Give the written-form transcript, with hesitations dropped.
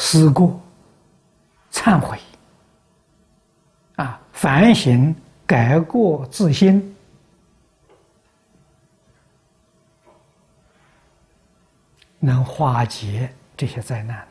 思过、忏悔，反省、改过自新，能化解这些灾难。